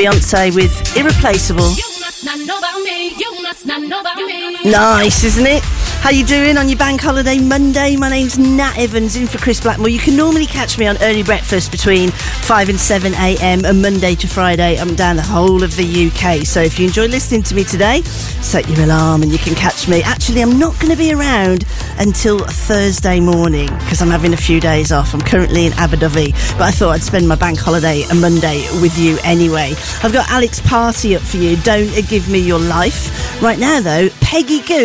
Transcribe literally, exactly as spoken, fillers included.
Beyonce with Irreplaceable. Nice, isn't it? How you doing on your bank holiday Monday? My name's Nat Evans, in for Chris Blackmore. You can normally catch me on early breakfast between five and seven a.m. and Monday to Friday. I'm down the whole of the U K. So if you enjoy listening to me today, set your alarm and you can catch me. Actually, I'm not going to be around until Thursday morning because I'm having a few days off. I'm currently in Abu Dhabi, but I thought I'd spend my bank holiday a Monday with you anyway. I've got Alex Party up for you. Don't Give Me Your Life. Right now, though, Peggy Gou.